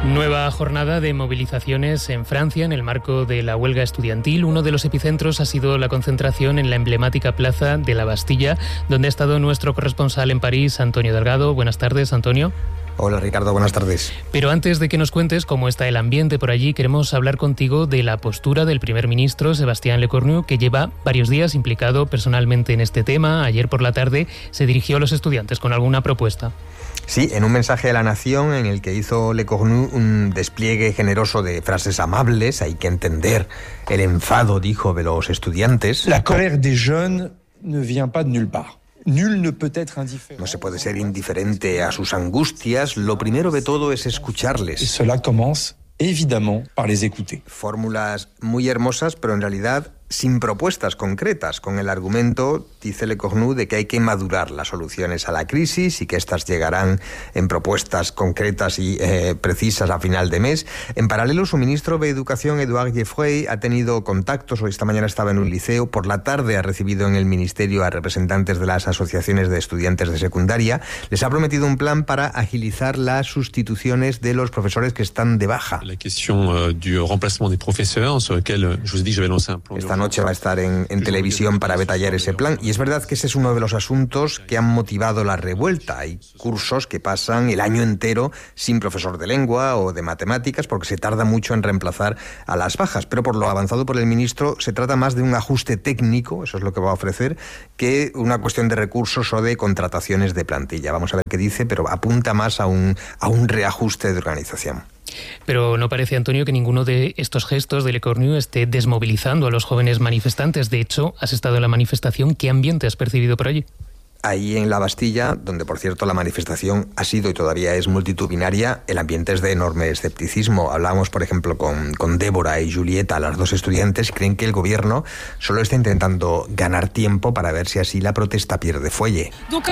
Nueva jornada de movilizaciones en Francia en el marco de la huelga estudiantil. Uno de los epicentros ha sido la concentración en la emblemática plaza de la Bastilla, donde ha estado nuestro corresponsal en París, Antonio Delgado. Buenas tardes, Antonio. Hola Ricardo, buenas tardes. Pero antes de que nos cuentes cómo está el ambiente por allí, queremos hablar contigo de la postura del primer ministro, Sébastien Lecornu, que lleva varios días implicado personalmente en este tema. Ayer por la tarde se dirigió a los estudiantes con alguna propuesta. Sí, en un mensaje a la nación en el que hizo Lecornu un despliegue generoso de frases amables. Hay que entender el enfado, dijo, de los estudiantes. La colère des jeunes ne vient pas de nulle part. No se puede ser indiferente a sus angustias. Lo primero de todo es escucharles. Y cela commence évidemment par les écouter. Fórmulas muy hermosas, pero en realidad sin propuestas concretas, con el argumento, dice Lecornu, de que hay que madurar las soluciones a la crisis y que éstas llegarán en propuestas concretas y precisas a final de mes. En paralelo, su ministro de Educación, Édouard Geoffroy, ha tenido contactos. Hoy esta mañana estaba en un liceo. Por la tarde ha recibido en el ministerio a representantes de las asociaciones de estudiantes de secundaria. Les ha prometido un plan para agilizar las sustituciones de los profesores que están de baja. La cuestión du remplacement des professeurs, sur lequel je vous ai dit que je vais lancer un plan. Esta noche va a estar en televisión para detallar ese plan, y es verdad que ese es uno de los asuntos que han motivado la revuelta. Hay cursos que pasan el año entero sin profesor de lengua o de matemáticas porque se tarda mucho en reemplazar a las bajas, pero por lo avanzado por el ministro se trata más de un ajuste técnico, eso es lo que va a ofrecer, que una cuestión de recursos o de contrataciones de plantilla. Vamos a ver qué dice, pero apunta más a un reajuste de organización. Pero no parece, Antonio, que ninguno de estos gestos de Lecornu esté desmovilizando a los jóvenes manifestantes. De hecho, has estado en la manifestación. ¿Qué ambiente has percibido por allí? Ahí en la Bastilla, donde por cierto la manifestación ha sido y todavía es multitudinaria, el ambiente es de enorme escepticismo. Hablábamos, por ejemplo, con Débora y Julieta, las dos estudiantes, y creen que el gobierno solo está intentando ganar tiempo para ver si así la protesta pierde fuelle.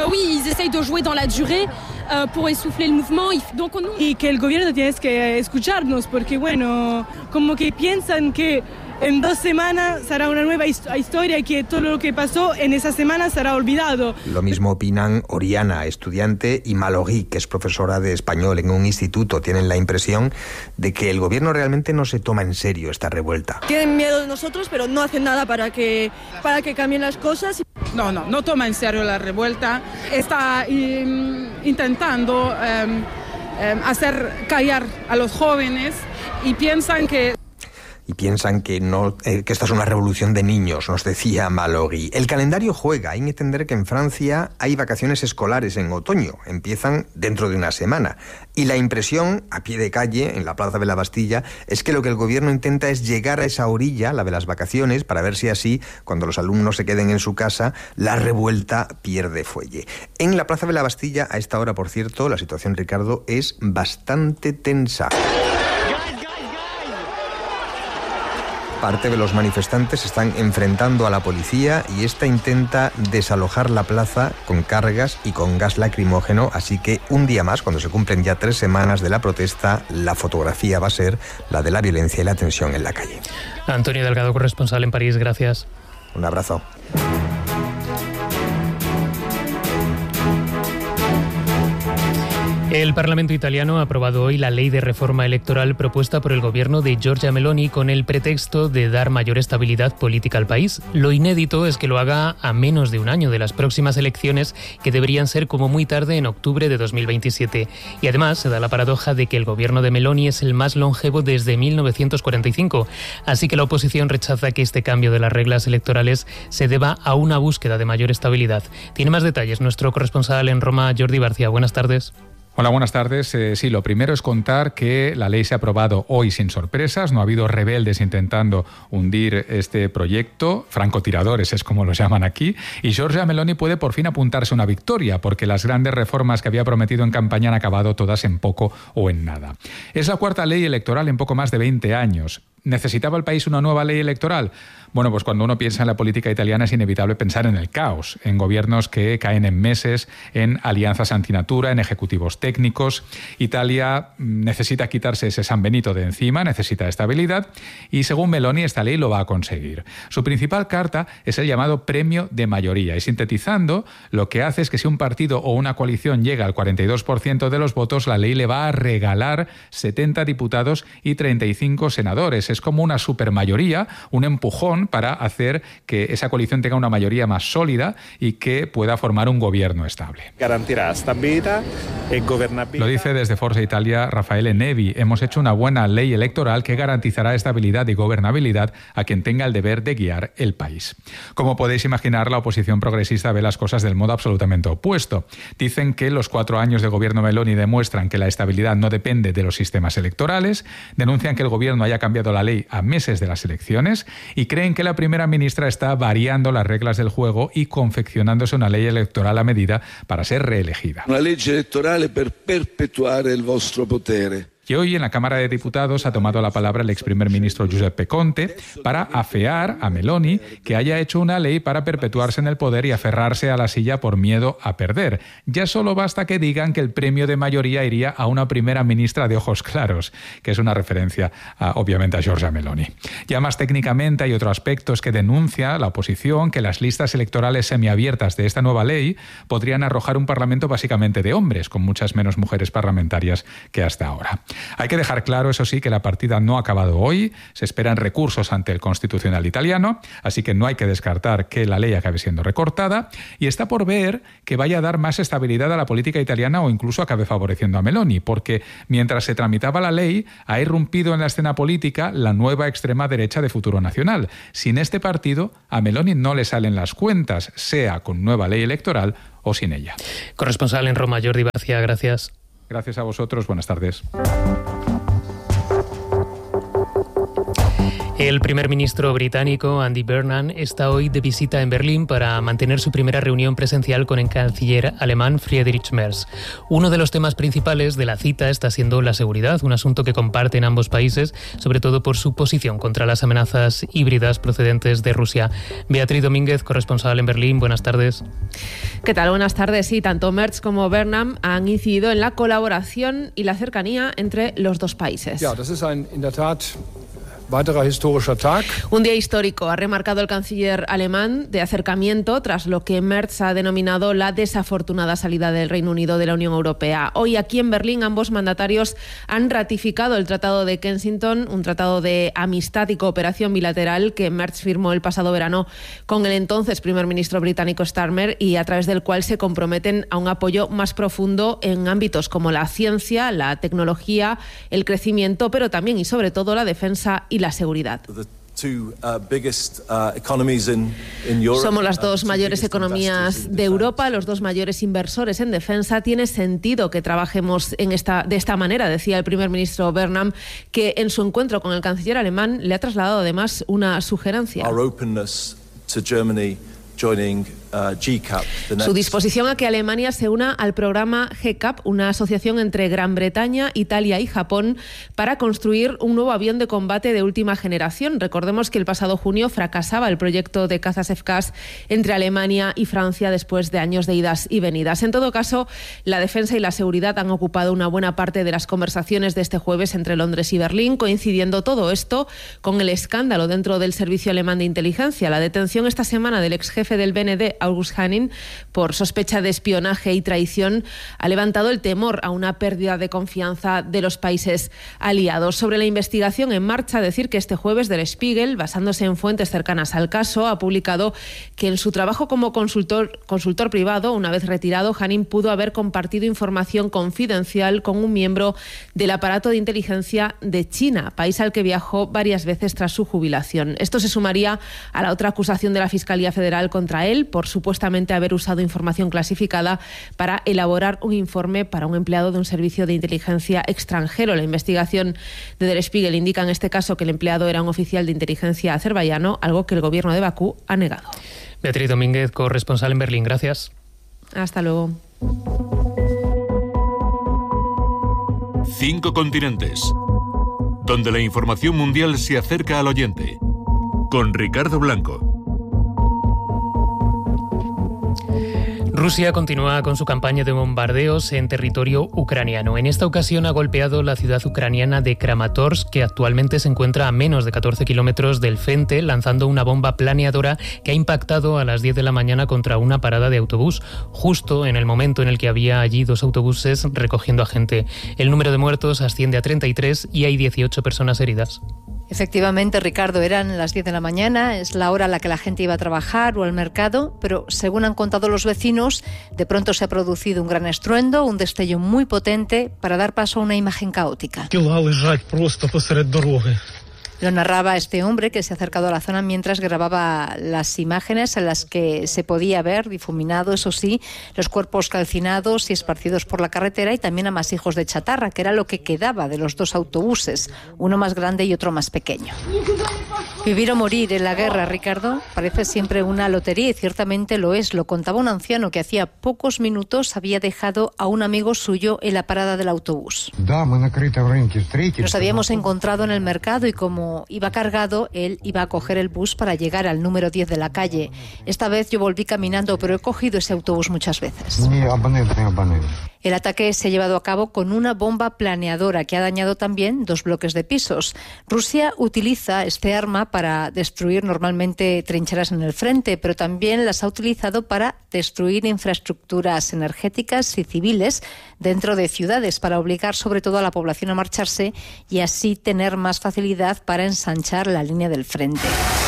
Y que el gobierno tiene que escucharnos, porque bueno, como que piensan que en 2 semanas será una nueva historia y que todo lo que pasó en esa semana será olvidado. Lo mismo opinan Oriana, estudiante, y Mallory, que es profesora de español en un instituto. Tienen la impresión de que el gobierno realmente no se toma en serio esta revuelta. Tienen miedo de nosotros, pero no hacen nada para que cambien las cosas. No toma en serio la revuelta. Está intentando hacer callar a los jóvenes y piensan que no, que esta es una revolución de niños, nos decía Mallory. El calendario juega. Hay que entender que en Francia hay vacaciones escolares en otoño. Empiezan dentro de una semana. Y la impresión, a pie de calle, en la plaza de la Bastilla, es que lo que el gobierno intenta es llegar a esa orilla, la de las vacaciones, para ver si así, cuando los alumnos se queden en su casa, la revuelta pierde fuelle. En la plaza de la Bastilla, a esta hora, por cierto, la situación, Ricardo, es bastante tensa. Parte de los manifestantes se están enfrentando a la policía y esta intenta desalojar la plaza con cargas y con gas lacrimógeno, así que un día más, cuando se cumplen ya 3 semanas de la protesta, la fotografía va a ser la de la violencia y la tensión en la calle. Antonio Delgado, corresponsal en París, gracias. Un abrazo. El Parlamento italiano ha aprobado hoy la ley de reforma electoral propuesta por el gobierno de Giorgia Meloni con el pretexto de dar mayor estabilidad política al país. Lo inédito es que lo haga a menos de un año de las próximas elecciones, que deberían ser como muy tarde en octubre de 2027. Y además se da la paradoja de que el gobierno de Meloni es el más longevo desde 1945. Así que la oposición rechaza que este cambio de las reglas electorales se deba a una búsqueda de mayor estabilidad. Tiene más detalles nuestro corresponsal en Roma, Jordi Barcia. Buenas tardes. Hola, buenas tardes. Sí, lo primero es contar que la ley se ha aprobado hoy sin sorpresas. No ha habido rebeldes intentando hundir este proyecto. Francotiradores es como los llaman aquí. Y Giorgia Meloni puede por fin apuntarse una victoria, porque las grandes reformas que había prometido en campaña han acabado todas en poco o en nada. Es la 4ª ley electoral en poco más de 20 años. ¿Necesitaba el país una nueva ley electoral? Bueno, pues cuando uno piensa en la política italiana es inevitable pensar en el caos, en gobiernos que caen en meses, en alianzas antinatura, en ejecutivos técnicos. Italia necesita quitarse ese San Benito de encima, necesita estabilidad y según Meloni esta ley lo va a conseguir. Su principal carta es el llamado premio de mayoría y sintetizando lo que hace es que si un partido o una coalición llega al 42% de los votos, la ley le va a regalar 70 diputados y 35 senadores. Es como una supermayoría, un empujón para hacer que esa coalición tenga una mayoría más sólida y que pueda formar un gobierno estable. Garantirá estabilidad y gobernabilidad. Lo dice desde Forza Italia Raffaele Nevi. Hemos hecho una buena ley electoral que garantizará estabilidad y gobernabilidad a quien tenga el deber de guiar el país. Como podéis imaginar, la oposición progresista ve las cosas del modo absolutamente opuesto. Dicen que los 4 años de gobierno Meloni demuestran que la estabilidad no depende de los sistemas electorales, denuncian que el gobierno haya cambiado la ley a meses de las elecciones y creen que la primera ministra está variando las reglas del juego y confeccionándose una ley electoral a medida para ser reelegida. Una ley electoral para perpetuar el vostro potere. Y hoy en la Cámara de Diputados ha tomado la palabra el ex primer ministro Giuseppe Conte para afear a Meloni que haya hecho una ley para perpetuarse en el poder y aferrarse a la silla por miedo a perder. Ya solo basta que digan que el premio de mayoría iría a una primera ministra de ojos claros, que es una referencia obviamente a Giorgia Meloni. Ya más técnicamente hay otro aspecto, es que denuncia la oposición que las listas electorales semiabiertas de esta nueva ley podrían arrojar un parlamento básicamente de hombres, con muchas menos mujeres parlamentarias que hasta ahora. Hay que dejar claro, eso sí, que la partida no ha acabado hoy, se esperan recursos ante el Constitucional italiano, así que no hay que descartar que la ley acabe siendo recortada y está por ver que vaya a dar más estabilidad a la política italiana o incluso acabe favoreciendo a Meloni, porque mientras se tramitaba la ley ha irrumpido en la escena política la nueva extrema derecha de Futuro Nacional. Sin este partido, a Meloni no le salen las cuentas, sea con nueva ley electoral o sin ella. Corresponsal en Roma, Jordi Barcia, gracias. Gracias a vosotros, buenas tardes. El primer ministro británico, Andy Burnham, está hoy de visita en Berlín para mantener su primera reunión presencial con el canciller alemán Friedrich Merz. Uno de los temas principales de la cita está siendo la seguridad, un asunto que comparten ambos países, sobre todo por su posición contra las amenazas híbridas procedentes de Rusia. Beatriz Domínguez, corresponsal en Berlín, buenas tardes. ¿Qué tal? Buenas tardes. Sí, tanto Merz como Burnham han incidido en la colaboración y la cercanía entre los dos países. Ja, das ist in der Tat weiterer historischer Tag. Un día histórico, ha remarcado el canciller alemán, de acercamiento tras lo que Merz ha denominado la desafortunada salida del Reino Unido de la Unión Europea. Hoy aquí en Berlín ambos mandatarios han ratificado el Tratado de Kensington, un tratado de amistad y cooperación bilateral que Merz firmó el pasado verano con el entonces primer ministro británico Starmer y a través del cual se comprometen a un apoyo más profundo en ámbitos como la ciencia, la tecnología, el crecimiento, pero también y sobre todo la defensa y la seguridad. Somos las dos mayores economías de Europa, los dos mayores inversores en defensa. Tiene sentido que trabajemos de esta manera, decía el primer ministro Burnham, que en su encuentro con el canciller alemán le ha trasladado además una sugerencia. Su disposición a que Alemania se una al programa GCAP, una asociación entre Gran Bretaña, Italia y Japón, para construir un nuevo avión de combate de última generación. Recordemos que el pasado junio fracasaba el proyecto de cazas FCAS entre Alemania y Francia después de años de idas y venidas. En todo caso, la defensa y la seguridad han ocupado una buena parte de las conversaciones de este jueves entre Londres y Berlín, coincidiendo todo esto con el escándalo dentro del servicio alemán de inteligencia. La detención esta semana del ex jefe del BND, August Hanning, por sospecha de espionaje y traición, ha levantado el temor a una pérdida de confianza de los países aliados. Sobre la investigación en marcha, decir que este jueves Der Spiegel, basándose en fuentes cercanas al caso, ha publicado que en su trabajo como consultor privado, una vez retirado, Hanning pudo haber compartido información confidencial con un miembro del aparato de inteligencia de China, país al que viajó varias veces tras su jubilación. Esto se sumaría a la otra acusación de la Fiscalía Federal contra él por supuestamente haber usado información clasificada para elaborar un informe para un empleado de un servicio de inteligencia extranjero. La investigación de Der Spiegel indica en este caso que el empleado era un oficial de inteligencia azerbaiyano, algo que el gobierno de Bakú ha negado. Beatriz Domínguez, corresponsal en Berlín. Gracias. Hasta luego. 5 continentes, donde la información mundial se acerca al oyente. Con Ricardo Blanco. Rusia continúa con su campaña de bombardeos en territorio ucraniano. En esta ocasión ha golpeado la ciudad ucraniana de Kramatorsk, que actualmente se encuentra a menos de 14 kilómetros del frente, lanzando una bomba planeadora que ha impactado a las 10 de la mañana contra una parada de autobús, justo en el momento en el que había allí 2 autobuses recogiendo a gente. El número de muertos asciende a 33 y hay 18 personas heridas. Efectivamente, Ricardo, eran las 10 de la mañana, es la hora a la que la gente iba a trabajar o al mercado, pero según han contado los vecinos, de pronto se ha producido un gran estruendo, un destello muy potente para dar paso a una imagen caótica. Lo narraba este hombre que se ha acercado a la zona mientras grababa las imágenes en las que se podía ver, difuminado, eso sí, los cuerpos calcinados y esparcidos por la carretera y también amasijos de chatarra, que era lo que quedaba de los 2 autobuses, uno más grande y otro más pequeño. Vivir o morir en la guerra, Ricardo, parece siempre una lotería y ciertamente lo es. Lo contaba un anciano que hacía pocos minutos había dejado a un amigo suyo en la parada del autobús. Nos habíamos encontrado en el mercado y como iba cargado, él iba a coger el bus para llegar al número 10 de la calle. Esta vez yo volví caminando, pero he cogido ese autobús muchas veces. El ataque se ha llevado a cabo con una bomba planeadora que ha dañado también 2 bloques de pisos. Rusia utiliza este arma para destruir normalmente trincheras en el frente, pero también las ha utilizado para destruir infraestructuras energéticas y civiles dentro de ciudades, para obligar sobre todo a la población a marcharse y así tener más facilidad para ensanchar la línea del frente.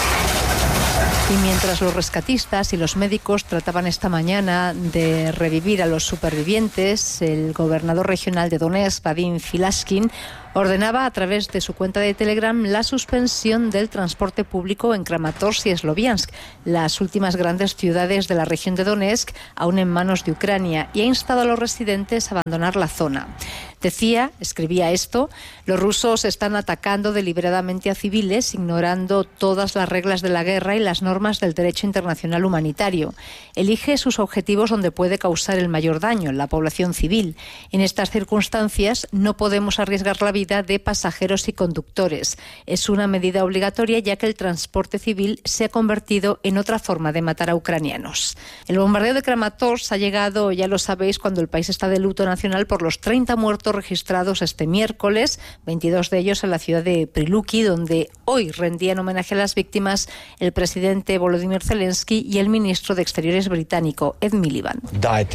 Y mientras los rescatistas y los médicos trataban esta mañana de revivir a los supervivientes, el gobernador regional de Donetsk, Vadim Filashkin, ordenaba a través de su cuenta de Telegram la suspensión del transporte público en Kramatorsk y Sloviansk, las últimas grandes ciudades de la región de Donetsk, aún en manos de Ucrania, y ha instado a los residentes a abandonar la zona. Escribía esto: los rusos están atacando deliberadamente a civiles, ignorando todas las reglas de la guerra y las normas del derecho internacional humanitario. Elige sus objetivos donde puede causar el mayor daño, la población civil. En estas circunstancias no podemos arriesgar la vida de pasajeros y conductores. Es una medida obligatoria ya que el transporte civil se ha convertido en otra forma de matar a ucranianos. El bombardeo de Kramatorsk ha llegado, ya lo sabéis, cuando el país está de luto nacional por los 30 muertos registrados este miércoles, 22 de ellos en la ciudad de Prilupki, donde hoy rendían homenaje a las víctimas el presidente Volodymyr Zelensky y el ministro de Exteriores británico, Ed Miliband.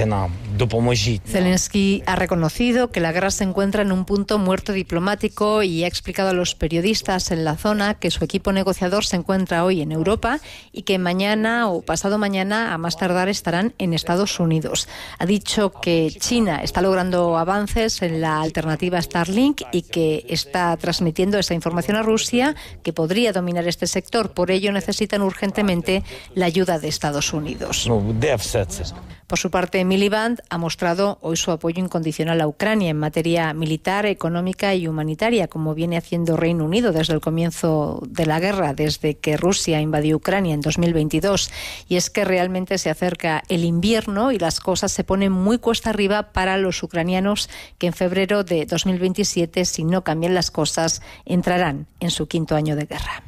Zelensky ha reconocido que la guerra se encuentra en un punto muerto diplomático y ha explicado a los periodistas en la zona que su equipo negociador se encuentra hoy en Europa y que mañana o pasado mañana, a más tardar, estarán en Estados Unidos. Ha dicho que China está logrando avances en la alternativa Starlink y que está transmitiendo esa información a Rusia, que podría dominar este sector. Por ello necesitan urgentemente la ayuda de Estados Unidos. Por su parte, Miliband ha mostrado hoy su apoyo incondicional a Ucrania en materia militar, económica y humanitaria, como viene haciendo Reino Unido desde el comienzo de la guerra, desde que Rusia invadió Ucrania en 2022. Y es que realmente se acerca el invierno y las cosas se ponen muy cuesta arriba para los ucranianos, que en febrero de 2027, si no cambian las cosas, entrarán en su 5º año de guerra.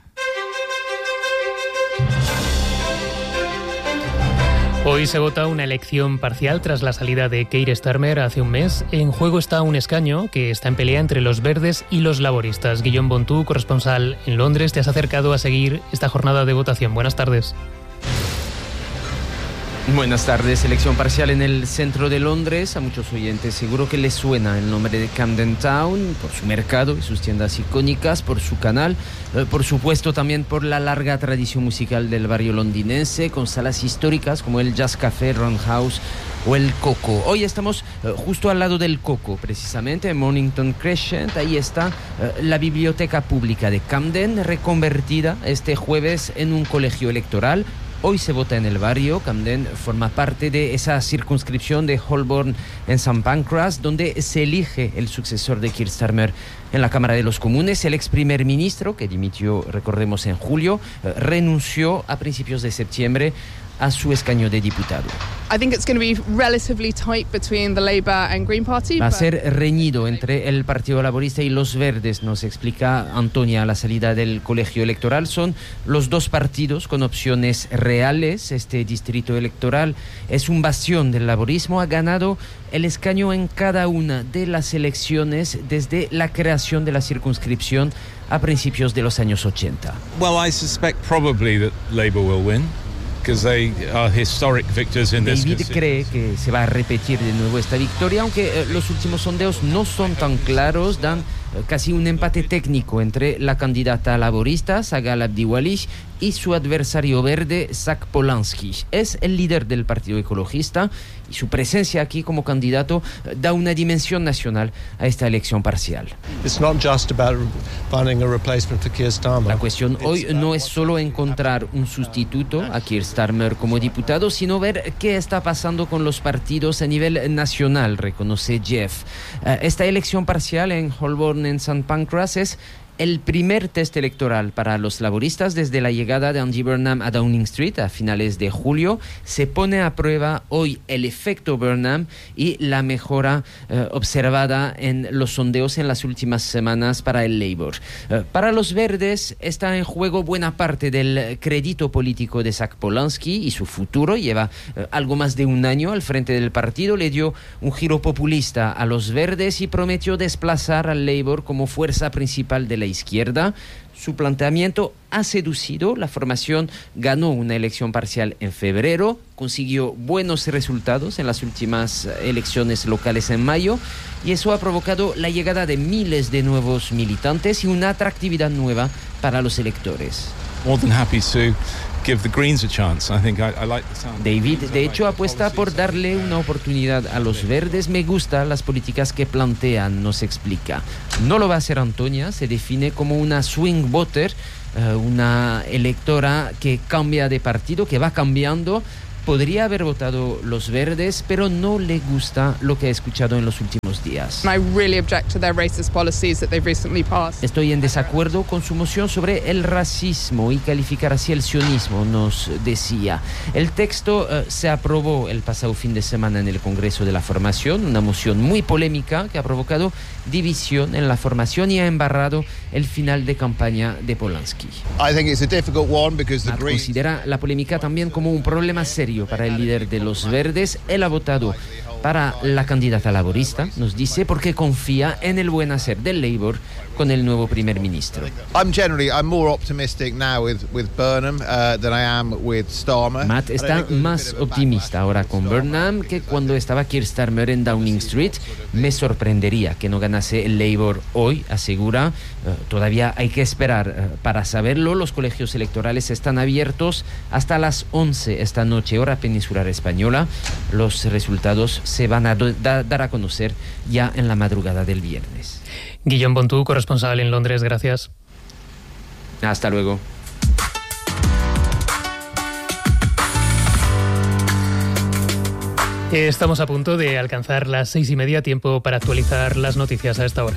Hoy se vota una elección parcial tras la salida de Keir Starmer hace un mes. En juego está un escaño que está en pelea entre los verdes y los laboristas. Guillaume Bontú, corresponsal en Londres, te has acercado a seguir esta jornada de votación. Buenas tardes. Buenas tardes. Elección parcial en el centro de Londres. A muchos oyentes seguro que les suena el nombre de Camden Town por su mercado y sus tiendas icónicas, por su canal, por supuesto también por la larga tradición musical del barrio londinense, con salas históricas como el Jazz Café, Roundhouse o el Coco. Hoy estamos justo al lado del Coco, precisamente en Mornington Crescent. Ahí está la biblioteca pública de Camden, reconvertida este jueves en un colegio electoral. Hoy se vota en el barrio. Camden forma parte de esa circunscripción de Holborn en St. Pancras, donde se elige el sucesor de Keir Starmer en la Cámara de los Comunes. El ex primer ministro, que dimitió, recordemos, en julio, renunció a principios de septiembre a su escaño de diputado. Va a ser reñido entre el Partido Laborista y los Verdes, nos explica Antonia a la salida del colegio electoral. Son los dos partidos con opciones reales. Este distrito electoral es un bastión del laborismo. Ha ganado el escaño en cada una de las elecciones desde la creación de la circunscripción a principios de los años 80. Well, I suspect probably that Labour will win. David cree que se va a repetir de nuevo esta victoria, aunque los últimos sondeos no son tan claros, dan casi un empate técnico entre la candidata laborista, Sagal Abdiwali, y su adversario verde, Zach Polanski. Es el líder del Partido Ecologista y su presencia aquí como candidato da una dimensión nacional a esta elección parcial. La cuestión hoy no es solo encontrar un sustituto a Keir Starmer como diputado, sino ver qué está pasando con los partidos a nivel nacional, reconoce Jeff. Esta elección parcial en Holborn, en St. Pancras, es el primer test electoral para los laboristas desde la llegada de Andy Burnham a Downing Street a finales de julio. Se pone a prueba hoy el efecto Burnham y la mejora observada en los sondeos en las últimas semanas para el Labour. Para los verdes está en juego buena parte del crédito político de Zach Polanski y su futuro. Lleva algo más de un año al frente del partido, le dio un giro populista a los verdes y prometió desplazar al Labour como fuerza principal de la izquierda. Su planteamiento ha seducido. La formación ganó una elección parcial en febrero, consiguió buenos resultados en las últimas elecciones locales en mayo y eso ha provocado la llegada de miles de nuevos militantes y una atractividad nueva para los electores. David, de hecho, apuesta por darle una oportunidad a los verdes. Me gustan las políticas que plantean, nos explica. No lo va a hacer Antonia, se define como una swing voter, una electora que cambia de partido, que va cambiando. Podría haber votado los verdes, pero no le gusta lo que ha escuchado en los últimos días. Estoy en desacuerdo con su moción sobre el racismo y calificar así el sionismo, nos decía. El texto se aprobó el pasado fin de semana en el Congreso de la Formación, una moción muy polémica que ha provocado división en la formación y ha embarrado el final de campaña de Polanski. Considera la polémica también como un problema serio para el líder de los Verdes. Él ha votado para la candidata laborista, nos dice, porque confía en el buen hacer del Labour con el nuevo primer ministro. Matt está más optimista ahora con Burnham que cuando estaba Keir Starmer en Downing Street. Me sorprendería que no ganase el Labour hoy, asegura. Todavía hay que esperar para saberlo. Los colegios electorales están abiertos hasta las 11 esta noche, hora peninsular española. Los resultados se van a dar a conocer ya en la madrugada del viernes. Guillaume Bontú, corresponsal en Londres, gracias. Hasta luego. Estamos a punto de alcanzar las 6:30, tiempo para actualizar las noticias a esta hora.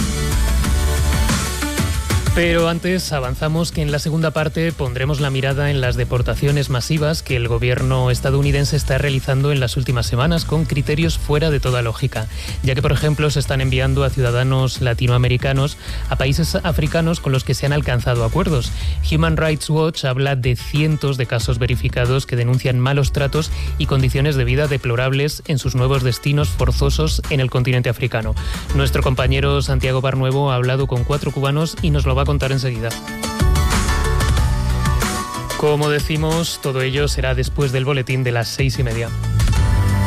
Pero antes avanzamos que en la segunda parte pondremos la mirada en las deportaciones masivas que el gobierno estadounidense está realizando en las últimas semanas con criterios fuera de toda lógica, ya que por ejemplo se están enviando a ciudadanos latinoamericanos a países africanos con los que se han alcanzado acuerdos. Human Rights Watch habla de cientos de casos verificados que denuncian malos tratos y condiciones de vida deplorables en sus nuevos destinos forzosos en el continente africano. Nuestro compañero Santiago Barnuevo ha hablado con 4 cubanos y nos lo va a contar enseguida. Como decimos, todo ello será después del boletín de las 6:30.